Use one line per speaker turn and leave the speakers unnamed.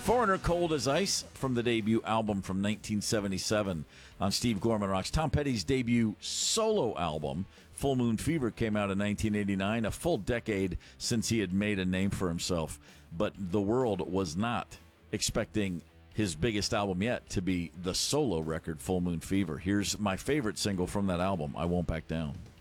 Foreigner, Cold as Ice from the debut album from 1977 on Steve Gorman Rocks. Tom Petty's debut solo album, Full Moon Fever, came out in 1989, a full decade since he had made a name for himself. But the world was not expecting his biggest album yet to be the solo record, Full Moon Fever. Here's my favorite single from that album, I Won't Back Down.